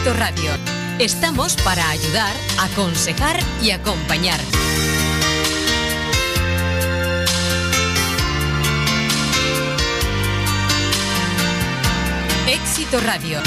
Éxito Radio. Estamos para ayudar, aconsejar y acompañar. Éxito Radio.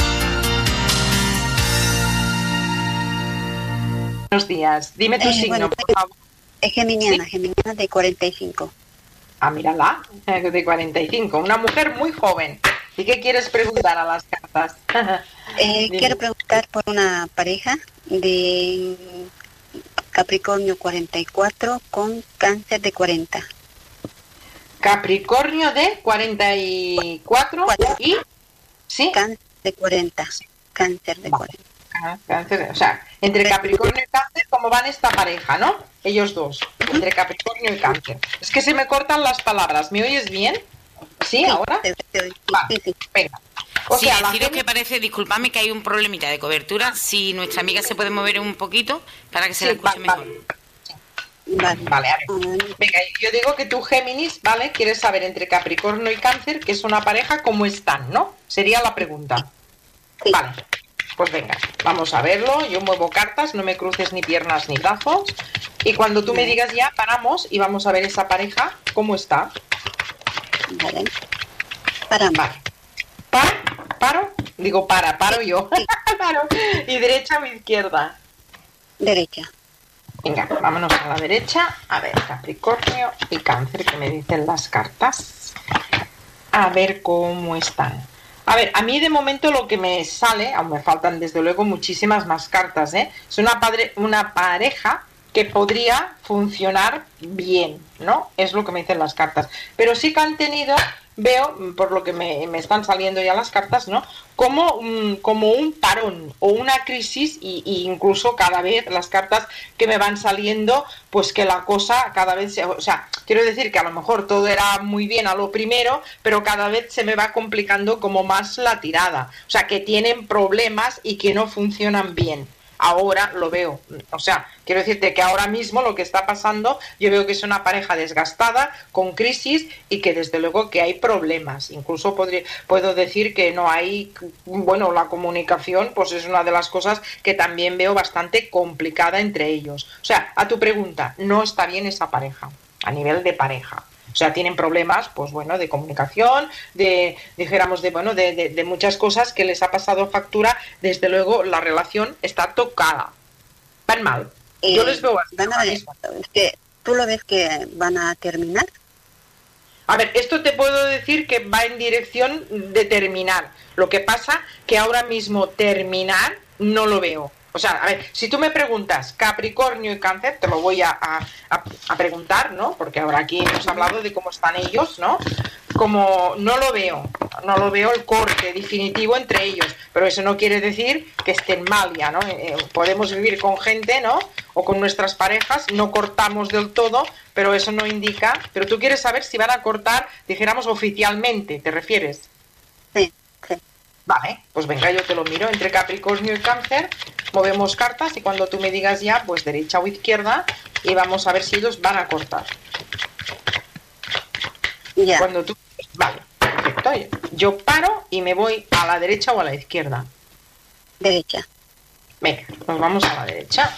Buenos días. Dime tu signo, por favor. Es geminiana, ¿Sí? geminiana de 45. Ah, mírala, de 45. Una mujer muy joven. ¿Y qué quieres preguntar a las cartas? Quiero preguntar por una pareja de Capricornio 44 con Cáncer de 40. Capricornio de 44 y... ¿Sí? Cáncer de 40. Cáncer de 40. Cáncer, o sea, entre Capricornio y Cáncer, ¿cómo van esta pareja, no? Ellos dos, entre Capricornio y Cáncer. Es que se me cortan las palabras. ¿Me oyes bien? ¿Sí, ahora? Vale, Sí. venga. O Sí, sea, deciros que parece, disculpadme, que hay un problemita de cobertura. Si nuestra amiga se puede mover un poquito para que se la escuche mejor. Vale, a ver. Venga, yo digo que tú, Géminis, ¿vale? Quieres saber entre Capricornio y Cáncer, que es una pareja, ¿cómo están, no? Sería la pregunta. Sí. Vale, pues venga, vamos a verlo. Yo muevo cartas, no me cruces ni piernas ni brazos. Y cuando tú me digas ya, paramos y vamos a ver esa pareja, ¿cómo está? Vale. Paramos. Vale. ¿Paro? Digo, paro yo. Sí. Paro. ¿Y derecha o izquierda? Derecha. Venga, vámonos a la derecha. A ver, Capricornio y Cáncer, que me dicen las cartas. A ver cómo están. A ver, a mí de momento lo que me sale, aún me faltan desde luego muchísimas más cartas, ¿eh? Es una pareja que podría funcionar bien, ¿no? Es lo que me dicen las cartas. Pero sí que han tenido, veo, por lo que me están saliendo ya las cartas, ¿no? Como un parón o una crisis y incluso cada vez las cartas que me van saliendo, pues que la cosa cada vez, o sea, quiero decir que a lo mejor todo era muy bien a lo primero, pero cada vez se me va complicando como más la tirada. O sea, que tienen problemas y que no funcionan bien. Ahora lo veo, o sea, quiero decirte que ahora mismo lo que está pasando, yo veo que es una pareja desgastada, con crisis y que desde luego que hay problemas. Incluso puedo decir que no hay, bueno, la comunicación pues es una de las cosas que también veo bastante complicada entre ellos. O sea, a tu pregunta, no está bien esa pareja, a nivel de pareja. O sea, tienen problemas, pues bueno, de comunicación, dijéramos, de muchas cosas que les ha pasado factura. Desde luego, la relación está tocada. Van mal. Yo les veo así. ¿Tú lo ves que van a terminar? A ver, esto te puedo decir que va en dirección de terminar. Lo que pasa que ahora mismo terminar no lo veo. O sea, a ver, si tú me preguntas Capricornio y Cáncer, te lo voy a preguntar, ¿no? Porque ahora aquí hemos hablado de cómo están ellos, ¿no? Como no lo veo el corte definitivo entre ellos, pero eso no quiere decir que estén mal ya, ¿no? Podemos vivir con gente, ¿no? O con nuestras parejas, no cortamos del todo, pero eso no indica. Pero tú quieres saber si van a cortar, dijéramos, oficialmente, ¿te refieres? Sí. Vale, pues venga, yo te lo miro. Entre Capricornio y Cáncer, movemos cartas y cuando tú me digas ya, pues derecha o izquierda, y vamos a ver si ellos van a cortar. Ya. Cuando tú... Vale, perfecto. Yo paro y me voy a la derecha o a la izquierda. Derecha. Venga, nos vamos a la derecha.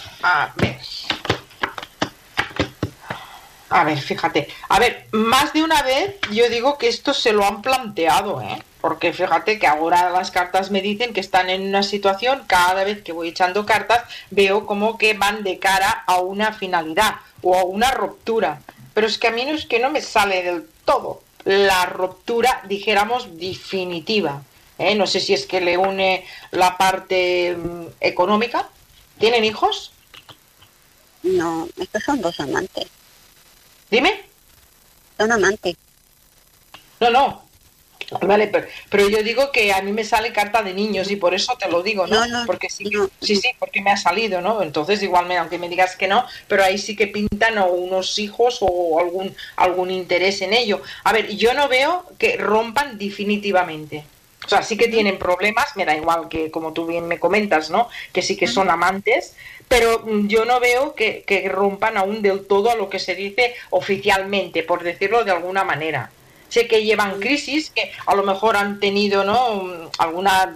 A ver, fíjate. A ver, más de una vez yo digo que esto se lo han planteado, ¿eh? Porque fíjate que ahora las cartas me dicen que están en una situación, cada vez que voy echando cartas, veo como que van de cara a una finalidad o a una ruptura. Pero es que a mí no es que no me sale del todo la ruptura, dijéramos, definitiva. No sé si es que le une la parte económica. ¿Tienen hijos? No, estos son dos amantes. Dime. Son amantes. No. Vale, pero yo digo que a mí me sale carta de niños y por eso te lo digo, ¿no? Porque sí, porque me ha salido, ¿no? Entonces igual, aunque me digas que no, pero ahí sí que pintan o unos hijos o algún interés en ello. A ver, yo no veo que rompan definitivamente. O sea, sí que tienen problemas, me da igual que, como tú bien me comentas, ¿no? Que sí que son amantes, pero yo no veo que rompan aún del todo a lo que se dice oficialmente, por decirlo de alguna manera. Sé que llevan crisis, que a lo mejor han tenido, ¿no?, alguna